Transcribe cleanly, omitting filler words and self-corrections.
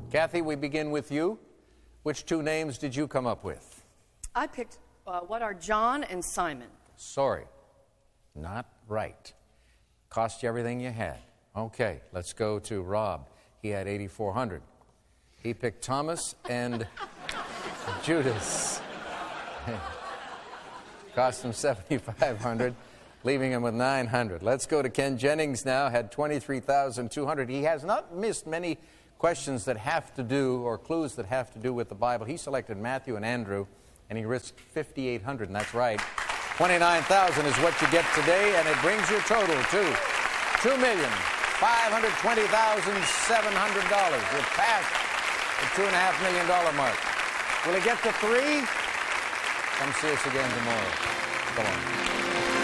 Kathy, we begin with you. Which two names did you come up with? I picked what are John and Simon. Sorry, not right. Cost you everything you had. Okay, let's go to Rob. He had $8,400. He picked Thomas and Judas. Cost him $7,500, leaving him with $900. Let's go to Ken Jennings now, had $23,200. He has not missed many questions that have to do, or clues that have to do with the Bible. He selected Matthew and Andrew, and he risked $5,800, and that's right. $29,000 is what you get today, and it brings your total to $2,520,700. You're past the $2.5 million mark. Will he get to 3? Come see us again tomorrow. Come on.